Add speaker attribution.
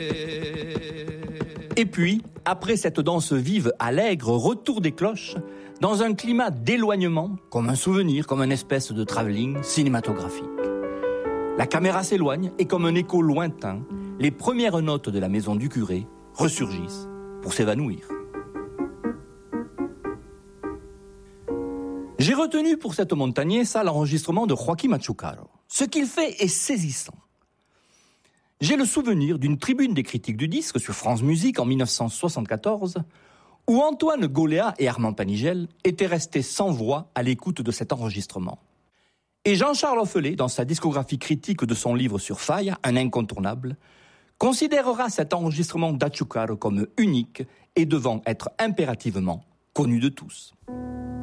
Speaker 1: Et puis, après cette danse vive, allègre, retour des cloches, dans un climat d'éloignement, comme un souvenir, comme une espèce de travelling cinématographique. La caméra s'éloigne et comme un écho lointain, les premières notes de la maison du curé ressurgissent pour s'évanouir. J'ai retenu pour cette montagnesa l'enregistrement de Joaquín Machucaro. Ce qu'il fait est saisissant. J'ai le souvenir d'une tribune des critiques du disque sur France Musique en 1974, où Antoine Goléa et Armand Panigel étaient restés sans voix à l'écoute de cet enregistrement. Et Jean-Charles Offelet, dans sa discographie critique de son livre sur Falla, un incontournable, considérera cet enregistrement d'Achucaro comme unique et devant être impérativement connu de tous.